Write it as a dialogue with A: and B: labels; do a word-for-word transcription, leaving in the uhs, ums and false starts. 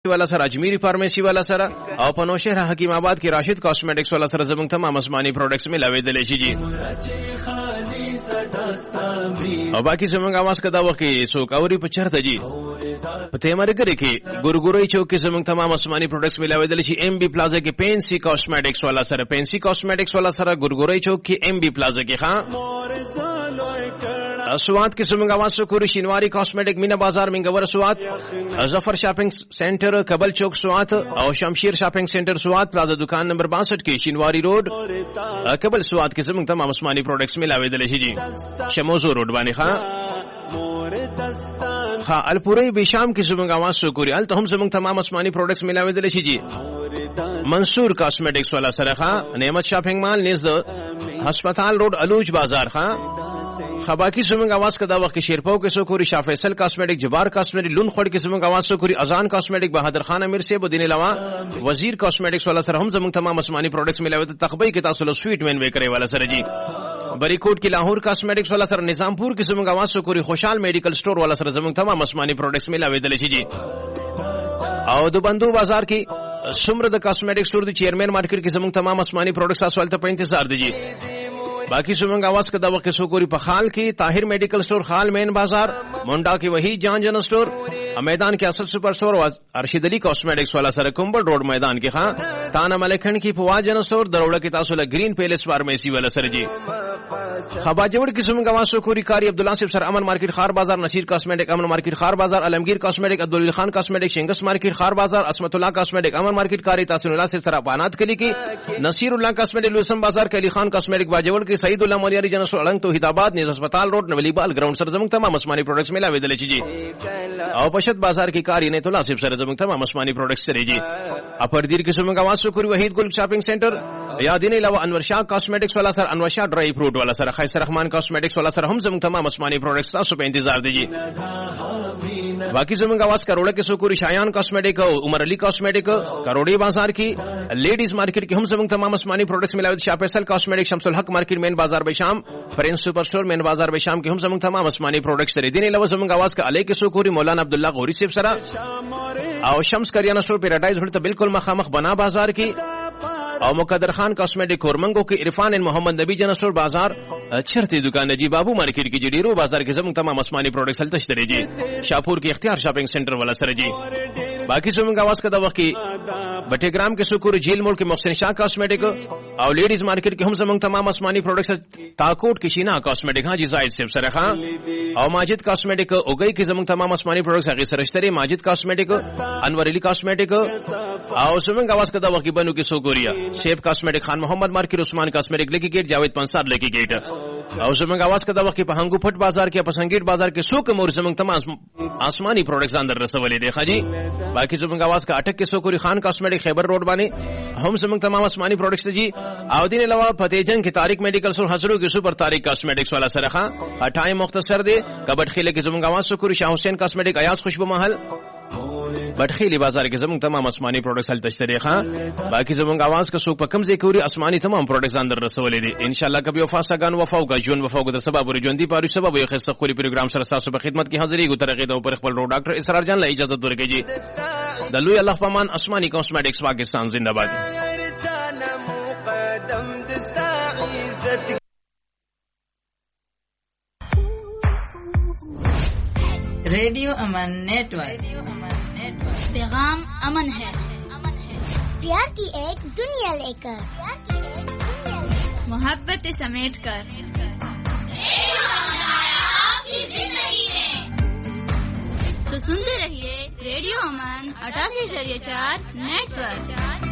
A: والا سره اجمیری فارمیسی والا سره او په نوشهر حکیم آباد کې راشد کاسمیټکس والا سره زموږ تمام آسماني پروډکټس ملاویدل شي جی. او باقي زموږ आवाज کدا وکي څوک اوري په چرته جی په تیمره کې کې ګورګوري چوک کې زموږ تمام آسماني پروډکټس ملاویدل شي. ایم بي پلازا کې پینسي کاسمیټکس والا سره پینسي کاسمیټکس والا سره ګورګوري چوک کې ایم بي پلازا کې ښا سوات کې زموږ आवाज سکوري شینواری کاسمیټک مینا بازار منګور سوات ظفر شاپینګ سنټر کبل چوک سوات او شمشیر شاپینګ سنټر سوات پلازا دکان نمبر باسٹھ کې شینواری روډ کبل سوات کې زموږ تمام آسماني پروډکټس ملاویدل شي جی. شموزو روډ باندې ښا ها الپوري بشام کې زموږ आवाज سکوري ال ته هم زموږ تمام آسماني پروډکټس ملاویدل شي جی. منصور کاسمیټکس والا سره ښا نعمت شاپینګ مال نز هسپتال روډ الوج بازار ښا خباکی زموږ आवाज کدا وخت شیرپو کې سکوري شاه فیصل کاسمیټک جبار کاسمیټک لون خړ کې زموږ आवाज سکوري اذان کاسمیټک بہادر خان امیر سے بدین لوا وزیر کاسمیټکس والا سره هم زموږ تمام آسماني پروډکټس ملاوي ته تخبئی کې تاسو له سویټ مین وکړې والا سره جی. بریکوټ کې لاهور کاسمیټکس والا سره نظامپور کې زموږ आवाज سکوري خوشحال میډیکل سٹور والا سره زموږ تمام آسماني پروډکټس ملاوي دل شي جی. او د بندو بازار کې سمر د کاسمیټک سٹور د چیرمن مارکیټ کې زموږ تمام آسمانی پروډکټس تاسو ته په انتظار دي جی. باقی زموږ आवाज کدا وخت سوکوري په خال کې طاهر میډیکل سٹور خال مین بازار مونډا کې وਹੀ جان جن سٹور میدان کې اسد سپر سٹور ارشد علی کاسمیټکس والا سره کومبل روډ میدان کې ښا تانا ملکن کې پوا جن سٹور دروړه کې تاسو له گرین پیلس فارمیسی والا سره جی. خبا جوړ کې زموږ आवाज سوکوري کاری عبد الله صاحب سر امن مارکیټ خار بازار نصیر کاسمیټک امن مارکیټ خار بازار علمگیر کاسمیټک عبدالله خان کاسمیټک شنگس مارکیټ خار بازار عصمت الله کاسمیټک امن مارکیټ کاری تاسو الله صاحب سره پانات کلی کې نصیر الله کاسمیټک لوسم بازار کې علی خان کاسمیټک باجوړ کې سعید الله مولیاری جن سٹور النگ توحید آباد نیز هسپتال روډ نولی بال گراوند سره زموږ تمام آسمانی پروډکټس ملاوي دل شي جی. او پشت بازار کې کاری نه تولا صاحب سره زموږ تمام آسمانی پروډکټس سره جی. اپر دیر کې زموږ आवाज سوکوري وحید ګل شاپینګ سنټر یا دین علاوه انور شاه کاسمیټکس والا سره انور شاه ډرای فروټ والا سره خیسر رحمان کاسمیټکس والا سره هم زموږ تمام آسمانی پروډکټس تاسو په انتظار دي جی. باقی زموږ आवाज کروڑا کې سوکوري شایان کاسمیټک او عمر علی کاسمیټک کروڑی بازار کې لیډیز مارکیټ کې هم زموږ تمام آسمانی پروډکټس ملاوي شاه فیصل کاسمیټک شمس الحق مارکیټ مین بازار به شام پرنس سپر سٹور مین بازار به شام کې هم زموږ تمام آسمانی پروډکټس لري. دین علاوه زموږ आवाज کا الی کې سوکوري مولانا عبد الله غوري صاحب سره او شمس کریانه سٹور پیراډایز هلته بالکل مخامخ بنا بازار کې او مقدر خان کاسمیټک کورمنګو کې عرفان محمد نبی جن سٹور بازار چرته دکان جی بابو مارکیټ کې جډیرو بازار کې زموږ تمام آسمانی پروډکټس هلته شته جی. شاپور کې اختیار شاپینګ سنټر والا سره جی. باقی زموږ आवाज کدا وخت کې بټه ګرام کې سکور جیل موړ کې محسن شاه کاسمیټک او لیډیز مارکیټ کې هم زموږ تمام آسمانی پروډکټس تاکوټ کې شینا کاسمیټک ها جی زائد صاحب سره ښا او ماجد کاسمیټک اوګي کې زموږ تمام آسمانی پروډکټس هغه سره شته. ماجد کاسمیټک انور علی کاسمیټک او زموږ आवाज کدا وخت کې بنو کې سوګوریا شیف کاسمیټک خان محمد مارکیټ عثمان کاسمیټک لکی گیټ جاوید پنسار لکی گیټ او زموږ आवाज کدا وخت په هنګو پټ بازار کې په سنگیټ بازار کې سوک مور زموږ تمام آسمانی پروډکټس اندر رسولې دي خاجي. باقی زموږ आवाज کا اٹک کې سوکوري خان کاسمیټک خیبر روډ باندې هم زموږ تمام آسمانی پروډکټس دي. او دین علاوه فتح جنگ کې طارق میډیکل سٹور حضرو کې سپر طارق کاسمیټکس والا سره ښا اٹھائے مختصر دي. کبټ خیله کې زموږ आवाज سوکوري شاه حسین کاسمیټک ایاز خوشبو محل بټخیلی بازار کې زموږ تمام آسمانی پروډکټس هلته شته ښا. باقی زموږ आवाज کا سوک په کم ځای کې آسمانی تمام پروډکټس اندر رسولې دي. ان شاء الله کبي وفاسګان وفاو کا جون وفاو د سبب ور ژوندۍ پاره سبب یو خصه خوري پروګرام سره تاسو په خدمت کې حاضرې ګو ترغه د پر خپل رو ډاکټر اسرار جان له اجازه ورکړي جی. د لوی الله پامان آسمانی کاسمیټکس پاکستان زنده باد.
B: रेडियो अमन नेटवर्क
C: पैगाम अमन है
D: प्यार की एक दुनिया लेकर
C: मोहब्बत समेट कर आपकी जिंदगी में। तो सुनते रहिए रेडियो अमन अठासी शरीय चार नेटवर्क।